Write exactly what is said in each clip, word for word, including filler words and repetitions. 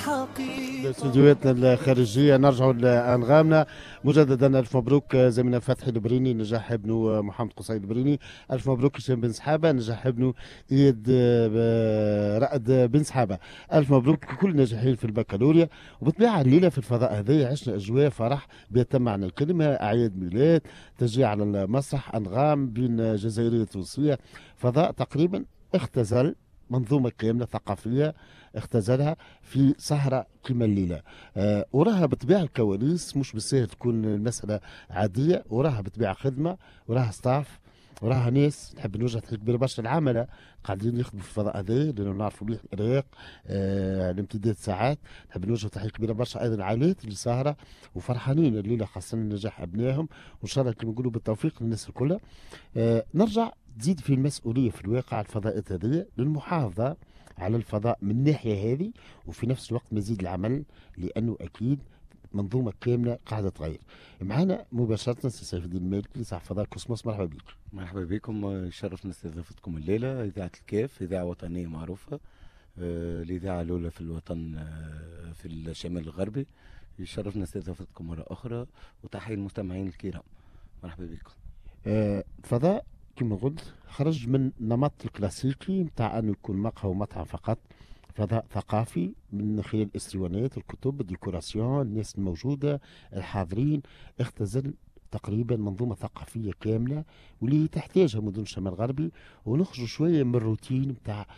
حقيقة. استديوهاتنا الخارجيه نرجعوا لانغامنا مجددا. الف مبروك زميلنا فتحي البريني نجاح ابنه محمد قصي البريني. الف مبروك هشام بن سحابه نجاح ابنه اياد رائد بن سحابه. الف مبروك كل الناجحين في البكالوريا. وبالطبيعه الليله في الفضاء هذه عشنا اجواء فرح بيتم معنى الكلمه، اعياد ميلاد، تشجيع على المسرح، انغام بين جزائريه وتونسيه، فضاء تقريبا اختزل منظومه كامله ثقافيه، اختزلها في سهرة كما الليلة. آه وراها بطبيعة الكواليس مش بالسهل تكون المسألة عادية، وراها بطبيعة خدمة، وراها ستاف، وراها ناس نحب نوجه تحية كبيرة برشا العملة قاعدين يخدموا في الفضاء هذا لأنه نعرفوا مليح الإرهاق آه الامتداد ساعات. نحب نوجه تحية كبيرة برشا أيضا العائلات اللي سهرة وفرحانين الليلة خاصة نجاح أبنائهم، وإن شاء الله كما نقولوا بالتوفيق للناس الكل. آه نرجع تزيد في المسؤولية في الواقع الفضاءات هذه للمحافظة على الفضاء من الناحية هذه، وفي نفس الوقت مزيد العمل لأنه أكيد منظومة كاملة قاعدة تغير. معنا مباشرة سي سيف الدين المالكي صاحب فضاء كوسموس، مرحبا بك. مرحبا بكم، شرفنا استضافتكم الليلة. إذاعة الكاف إذاعة وطنية معروفة، آه الإذاعة الأولى في الوطن آه في الشمال الغربي. يشرفنا استضافتكم مرة أخرى، وتحية المستمعين الكرام. مرحبا بكم. آه فضاء كما قلت خرج من نمط الكلاسيكي نتاع انه يكون مقهى ومطعم فقط. فضاء ثقافي من خلال الاسطوانات، الكتب، الديكوراسيون، الناس الموجوده، الحاضرين، اختزل تقريبا منظومه ثقافيه كامله واللي تحتاجها مدن الشمال الغربي. ونخرجوا شويه من الروتين نتاع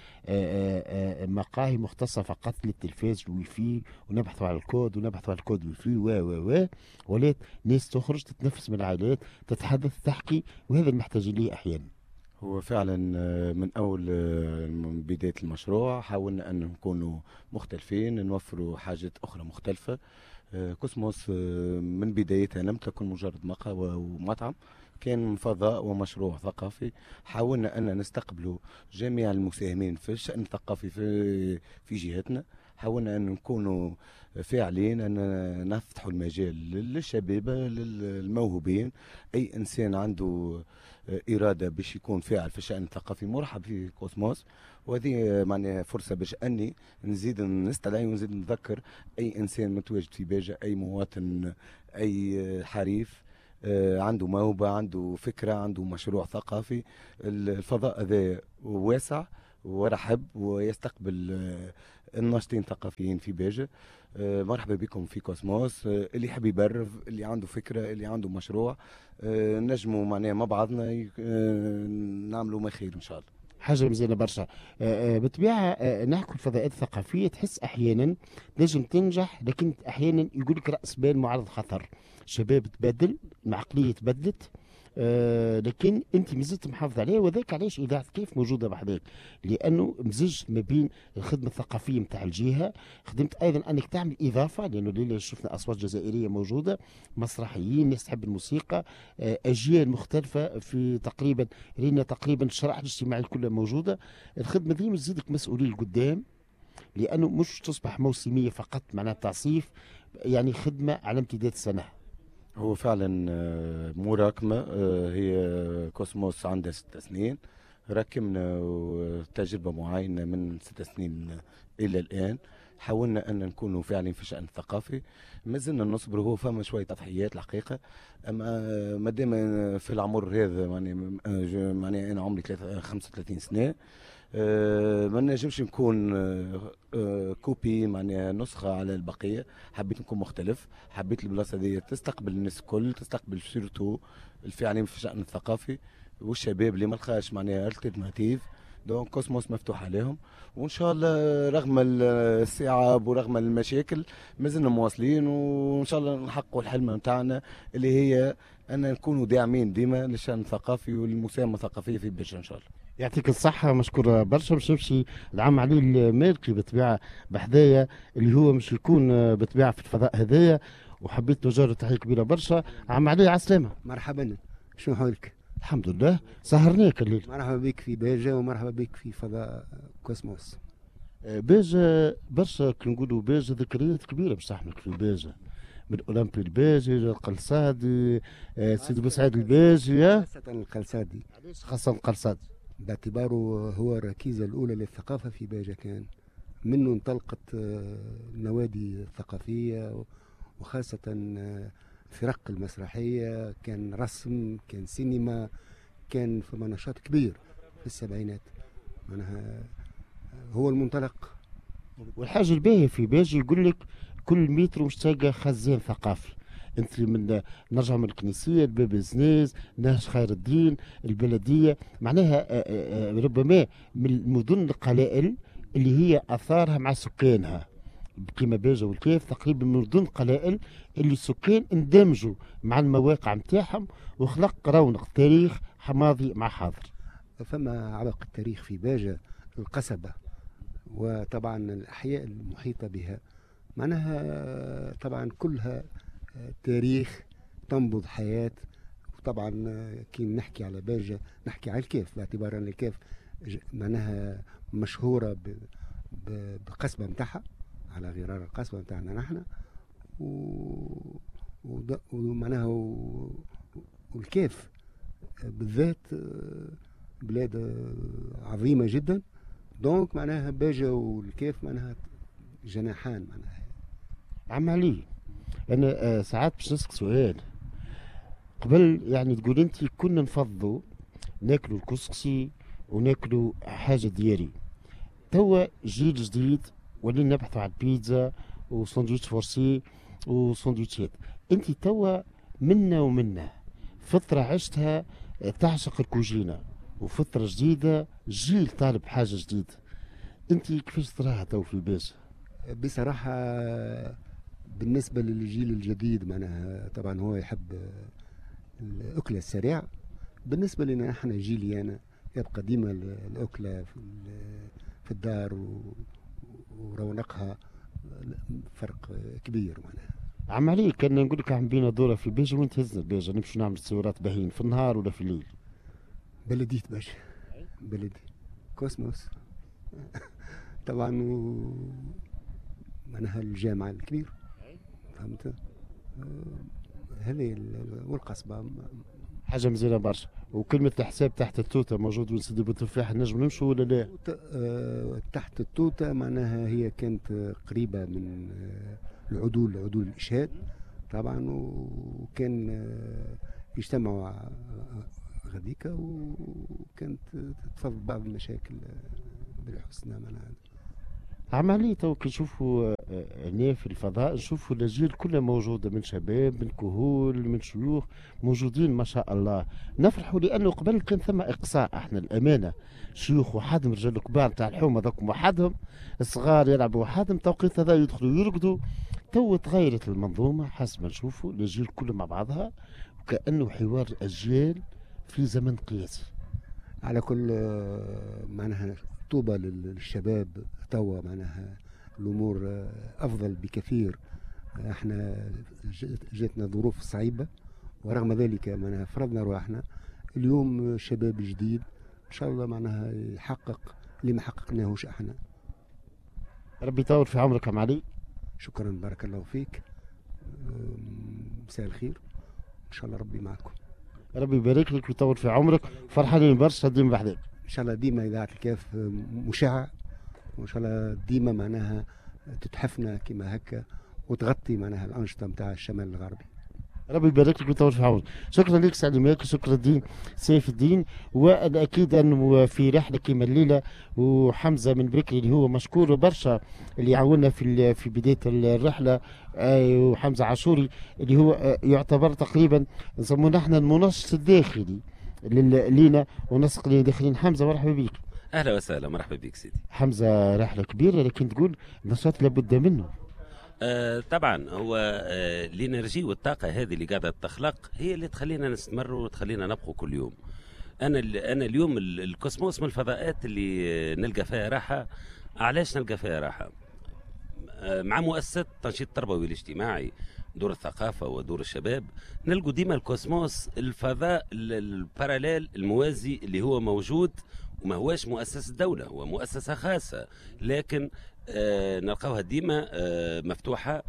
مقاهي مختصه فقط للتلفاز الويفي، ونبحثوا على الكود ونبحثوا على الكود ويفي و و و ولات ناس تخرج تتنفس من العائلات، تتحدث، تحكي، وهذا المحتاجين ليه احيانا. هو فعلا من أول من بداية المشروع حاولنا أن نكونوا مختلفين، نوفروا حاجات أخرى مختلفة. كوسموس من بدايتها لم تكن مجرد مقهى ومطعم، كان فضاء ومشروع ثقافي. حاولنا أن نستقبلوا جميع المساهمين في الشأن الثقافي في في جهتنا. حاولنا أن نكونوا فاعلين، أن نفتحوا المجال للشباب للموهوبين. أي إنسان عنده إرادة باش يكون فاعل في الشأن الثقافي مرحب في كوسموس. وهذه معناها فرصة باش أني نزيد نستدعي ونزيد نذكر أي إنسان متواجد في باجة، أي مواطن، أي حريف عنده موهبة، عنده فكرة، عنده مشروع ثقافي. الفضاء هذا واسع ورحب ويستقبل الناشطين الثقافيين في باجة. مرحبا بكم في كوسموس. اللي يحب يبرف، اللي عنده فكرة، اللي عنده مشروع، نجموا معناها مع بعضنا نعملوا ما خير إن شاء الله. حاجه مزيانه برشا. بالطبيعه نحكوا الفضاءات الثقافيه تحس احيانا لازم تنجح، لكن احيانا يقول لك راس مال معرض خطر. شباب تبدل، العقليه تبدلت، آه لكن انت مازلت محافظ عليه، وذاك علاش اذاعه كيف موجوده بحذاك، لانه مزجت ما بين الخدمه الثقافيه نتاع الجهه، خدمت ايضا انك تعمل اضافه، لانه الليله شفنا اصوات جزائريه موجوده، مسرحيين، ناس تحب الموسيقى، آه اجيال مختلفه في تقريبا لنا تقريبا الشرائح الاجتماعيه كلها موجوده. الخدمه دي مش تزيدك مسؤوليه لقدام، لانه مش تصبح موسميه فقط معناها تعصيف، يعني خدمه على امتداد سنه. هو فعلا مراكمة. هي كوسموس عندها ست سنين، ركمنا تجربة معينة من ست سنين إلى الآن. حاولنا أن نكونوا فعلا في الشأن الثقافي، ما زلنا نصبر. هو فما شوية تضحيات الحقيقة، أما مادام في العمر هذا يعني معني أنا عمري خمسة وثلاثين سنة، أه ما نجمش نكون أه أه كوبي معناها نسخة على البقية. حبيت نكون مختلف، حبيت البلاصة دي تستقبل الناس الكل، تستقبل سيرتو الفاعلين في الشأن الثقافي والشباب اللي ما لقاش معناها الترناتيف. دونك كوسموس مفتوح عليهم، وان شاء الله رغم الصعاب ورغم المشاكل مازلنا مواصلين، وان شاء الله نحققوا الحلم نتاعنا اللي هي ان نكونوا داعمين ديما للشأن الثقافي والمساهمة الثقافية في باجة ان شاء الله. يعطيك الصحة، مشكور برشا. باش نمشي العام علي المالكي بطبيعة بحذايا اللي هو مش يكون بطبيعة في الفضاء هذايا، وحبيت نوجه له تحية كبيرة برشا. عم علي على السلامة. مرحبا، شنو حالك؟ الحمد لله، سهرناك الليل. مرحبا بك في باجة ومرحبا بك في فضاء كوسموس. باجة برشا كي نقولوا باجة ذكريات كبيرة باش تحملك في باجة، من اولمبي الباجي القلصادي، سيدي بوسعيد الباجي. خاصة القلصادي. علاش خاصة القلصادي؟ باعتباره هو الركيزة الأولى للثقافة في باجة كان، منه انطلقت النوادي الثقافية، وخاصة فرق المسرحية، كان رسم، كان سينما، كان في نشاط كبير في السبعينات. معناها هو المنطلق. والحاجه الباهيه في باجي يقول لك كل متر مش تلقى خزان ثقافي. انت من نرجع من الكنيسيه، الباب الزناز، نهج خير الدين، البلديه، معناها ربما من المدن القلائل اللي هي اثارها مع سكانها كما باجة والكيف، تقريبا من المدن القلائل اللي السكان اندمجوا مع المواقع نتاعهم وخلق رونق تاريخ ماضي مع حاضر. فما عبق التاريخ في باجة، القصبة وطبعا الأحياء المحيطة بها، معناها طبعا كلها تاريخ، تنبض حياة. وطبعا كي نحكي على باجة نحكي على الكيف، باعتبار أن الكيف معناها مشهورة بقصبة متاعها على غرار القصبة متاعنا نحن، ومعناها والكيف بالذات بلاد عظيمة جدا. دونك معناها باجة والكيف معناها جناحان. معناها عم علي، انا ساعات باش نسألك سؤال قبل، يعني تقول انت كنا نفضوا ناكلوا الكسكسي وناكلوا حاجه دياري، توا جيل جديد ولينا نبحثوا على البيتزا وساندويتش فورسي وساندويتشات. انت توا منا ومنا فتره عشتها تعشق الكوجينه، وفتره جديده جيل طالب حاجه جديده. انت كيفاش تراها تو في الباجة؟ بصراحه بالنسبه للجيل الجديد معناها طبعا هو يحب الاكل السريع. بالنسبه لنا احنا جيلي انا يبقى ديما الاكله في الدار ورونقها فرق كبير. معناها عم علي، كان نقول لك عم بينا دوره في باجة وين تهزنا الباجة نمشي نعمل تصويرات باهين في النهار ولا في الليل؟ بلدية باجة، بلدي كوسموس طبعا، و معناها الجامع الكبير، فهمت؟ هذه والقصبة حاجه مزيانه برشا. وكلمه الحساب تحت التوته موجود وين سيدي بوتفاح، نجم نمشوا ولا لا؟ تحت التوته معناها هي كانت قريبه من العدول، عدول الاشهاد طبعا، وكان يجتمعوا غاديكا، وكانت تفضل بعض المشاكل بالحسنى. معناها عملية تو كي نشوفوا هنا في الفضاء نشوفوا الاجيال كلها موجوده، من شباب، من كهول، من شيوخ، موجودين ما شاء الله. نفرحوا لانه قبل كان ثم اقصاء، احنا الامانه شيوخ وحدهم، رجال كبار تاع الحومه ذوك وحدهم، الصغار يلعبوا وحدهم، توقيت هذا يدخلوا يرقدوا. تو تغيرت المنظومه حسب ما نشوفوا الاجيال كلها مع بعضها، وكانه حوار اجيال في زمن قياسي. على كل معناها طوبى للشباب توا، معناها الامور افضل بكثير. احنا جاتنا ظروف صعيبه ورغم ذلك معناها فرضنا رواحنا. اليوم شباب جديد ان شاء الله معناها يحقق اللي ما حققناهوش احنا. ربي يطول في عمرك يا معالي. شكرا، بارك الله فيك، مساء الخير، ان شاء الله ربي معكم. ربي يبارك لك ويطول في عمرك، فرحانين برشا ديما بحذاك. ان شاء الله ديما اذاعه الكاف مشع، وان شاء الله ديما معناها تتحفنا كما هكا وتغطي معناها الانشطه نتاع الشمال الغربي. ربي يبارك لك ويطول في عمرك. شكرا لك سعد ماكي، شكرا الدين سيف الدين. وانا اكيد انه في رحله كما الليله، وحمزه من بكري اللي هو مشكور برشا اللي يعاوننا في في بدايه الرحله، وحمزه عاشوري اللي هو يعتبر تقريبا نسموه نحن المنشط الداخلي لينا ونسق اللي داخلين. حمزه مرحبا بك. اهلا وسهلا، مرحبا بك سيدي. حمزه رحله كبيره، لكن تقول نشاط لابد منه. آه طبعا هو آه الانرجي والطاقه هذه اللي قاعده تخلق هي اللي تخلينا نستمر وتخلينا نبقوا كل يوم. انا انا اليوم الكوسموس من الفضاءات اللي نلقى فيها راحه. علاش نلقى فيها راحه؟ آه مع مؤسسات التنشيط التربوي والاجتماعي، دور الثقافه ودور الشباب، نلقوا ديما الكوسموس الفضاء الباراليل الموازي اللي هو موجود، وما هواش مؤسسه دوله، هو مؤسسه خاصه، لكن آه نلقاوها ديما آه مفتوحه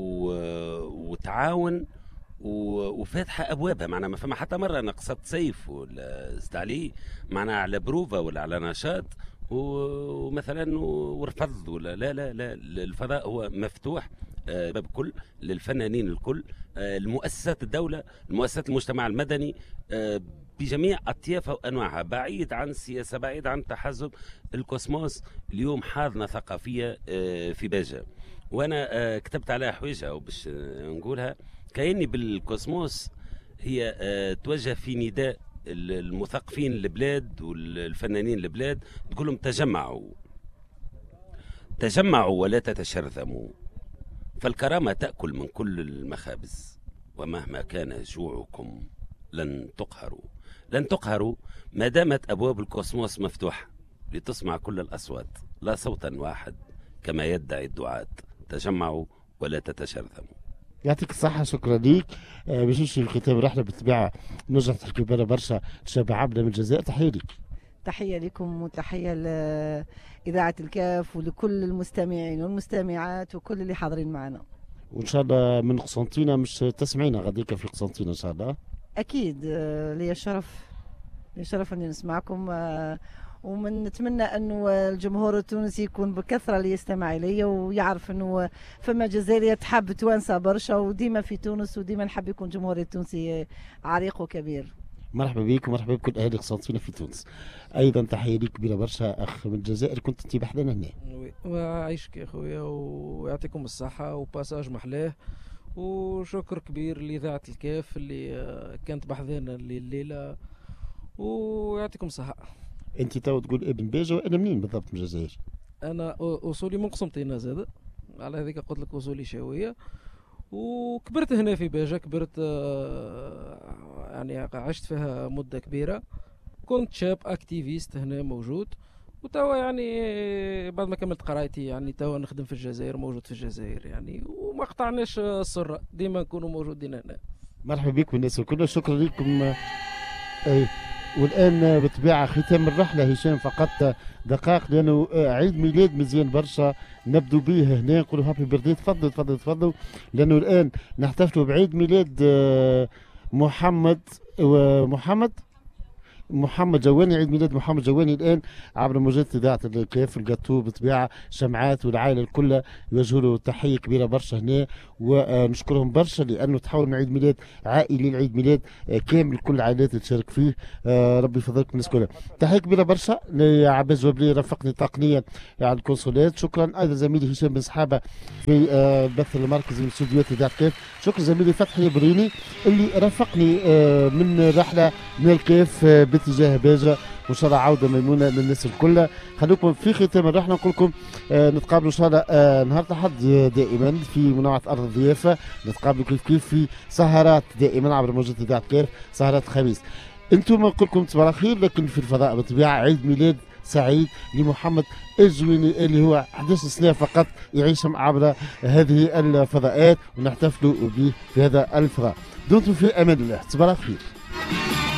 وتعاون وفاتحه ابوابها. معناها ما فما حتى مره نقصت سيف ولا استعلي معناها على بروفا ولا على نشاط ومثلا ورفض ولا لا لا لا الفضاء هو مفتوح باب كل للفنانين الكل، المؤسسات الدولة، المؤسسات المجتمع المدني بجميع أطيافها وأنواعها، بعيد عن السياسة، بعيد عن التحزب. الكوسموس اليوم حاضنة ثقافية في باجة، وأنا كتبت عليها حويجة وباش نقولها. كأني بالكوسموس هي توجه في نداء المثقفين البلاد والفنانين البلاد، تقول لهم تجمعوا تجمعوا ولا تتشرذموا، فالكرامة تأكل من كل المخابز، ومهما كان جوعكم لن تقهروا. لن تقهروا ما دامت أبواب الكوسموس مفتوحة لتسمع كل الأصوات لا صوتا واحد كما يدعي الدعاة. تجمعوا ولا تتشرذموا. يعطيك الصحة، شكرا ليك. آه باش نمشي لختام الرحلة بالطبيعة نرجع تحكي بنا برشا شاب عبدة من الجزائر. تحية ليك. تحية لكم وتحية لإذاعة الكاف ولكل المستمعين والمستمعات وكل اللي حاضرين معنا. وإن شاء الله من قسنطينة مش تسمعينا غاديك في قسنطينة إن شاء الله. أكيد لي الشرف، لي الشرف أني نسمعكم، ومن نتمنى أنه الجمهور التونسي يكون بكثرة اللي يستمع إلي ويعرف أنه فما جزائرية تحب توانسة برشا وديما في تونس، وديما نحب يكون الجمهور التونسي عريق وكبير. مرحبا بك ومرحبا بكل اهالي قسنطينه في تونس. ايضا تحيه ليك كبيره برشا اخ من الجزائر، كنت انت بحذنا هنا. وي وعايشك يا خويا ويعطيكم الصحه وباساج محلاه، وشكر كبير لاذاعه الكاف اللي كانت بحذنا الليله، ويعطيكم الصحه. انت تو تقول ابن باجه، وانا منين بالضبط من الجزائر؟ انا اصولي من قسنطينه زاد، على هذيك قلت لك اصولي شاويه، وكبرت هنا في باجة. كبرت يعني عشت فيها مدة كبيرة، كنت شاب اكتيفيست هنا موجود، وتوا يعني بعد ما كملت قرايتي يعني توا نخدم في الجزائر، موجود في الجزائر يعني، وما قطعناش السرة، ديما نكونوا موجودين هنا. مرحبا بكم الناس الكل، شكرا لكم. اي والان بالطبيعه ختام الرحله هشام، فقط دقائق لانه عيد ميلاد مزيان برشا نبدو به هنا، نقولوا هابي بيرثدي. تفضلوا تفضلوا تفضلوا، لانه الان نحتفلوا بعيد ميلاد محمد ومحمد محمد جواني. عيد ميلاد محمد جواني الان عبر موجات اذاعه الكاف. الجاتو بالطبيعه شمعات والعائله الكل يوجهوا له تحيه كبيره برشا هنا، ونشكرهم برشا لانه تحول من عيد ميلاد عائلي لعيد ميلاد كامل كل العائلات تشارك فيه. ربي يفضلكم الناس كلها. تحيه كبيره برشا لعباس جوبلي رافقني تقنيا على الكونسولات. شكرا ايضا زميلي هشام بن سحابه في البث المركزي من استوديوهات اذاعه الكاف. شكرا زميلي فتحي البريني اللي رافقني من رحله من الكاف باتجاه باجة، وان شاء الله عوده ميمونه للناس الكل. خليكم في ختام الرحله نقول لكم آه نتقابلوا ان شاء الله آه نهار الاحد دائما في منوعه ارض الضيافه، نتقابلوا كيف كيف في سهرات دائما عبر موجات اذاعه كاف، سهرات الخميس. انتم نقول لكم تصبحوا على خير، لكن في الفضاء بالطبيعه عيد ميلاد سعيد لمحمد الجويني اللي هو أحد عشر سنه فقط يعيش عبر هذه الفضاءات، ونحتفلوا به في هذا الفضاء. دمتم في امان الله، تصبحوا على خير.